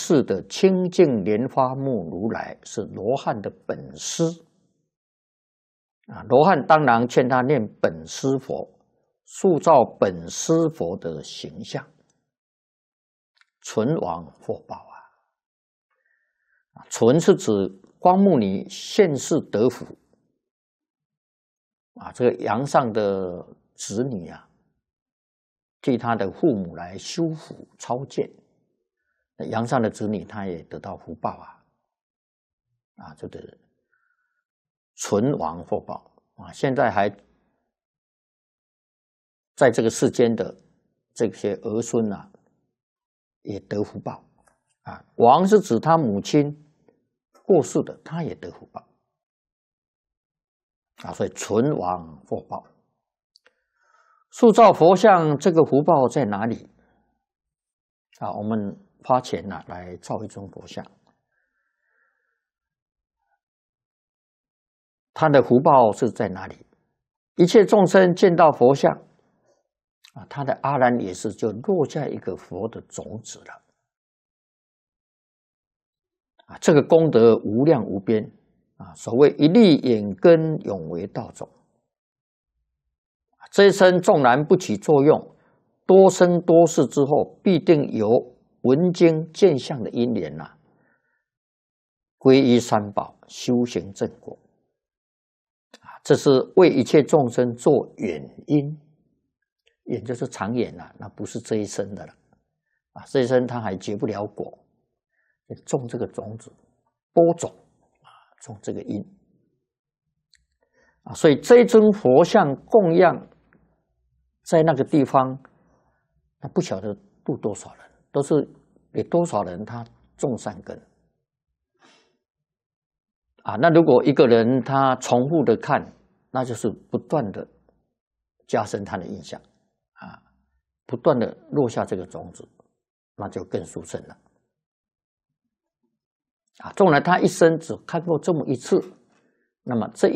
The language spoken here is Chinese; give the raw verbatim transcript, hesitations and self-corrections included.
世的清净莲花目如来是罗汉的本师啊，罗汉当然劝他念本师佛，塑造本师佛的形象，存亡获报啊。存是指光目尼现世得福啊，这个阳上的子女啊，替他的父母来修福超荐，阳上的子女他也得到福报啊，啊，这个存亡获报啊，现在还在这个世间的这些儿孙啊，也得福报啊。亡是指他母亲过世的，他也得福报啊，所以存亡获报。塑造佛像，这个福报在哪里啊？我们花钱啊来造一尊佛像，他的福报是在哪里？一切众生见到佛像啊，他的阿兰也是就落下一个佛的种子了啊，这个功德无量无边啊！所谓一粒眼根，永为道种。这一生纵然不起作用，多生多世之后，必定有闻经见相的因缘呐、啊，皈依三宝，修行正果啊，这是为一切众生做远因，远就是长远了、啊，那不是这一生的了啊，这一生他还结不了果，种这个种子，播种啊，种这个因啊，所以这一尊佛像供养。在那个地方，他不晓得度多少人，都是给多少人他种善根啊。那如果一个人他重复的看，那就是不断的加深他的印象啊，不断的落下这个种子，那就更殊胜了啊。纵然他一生只看过这么一次，那么这一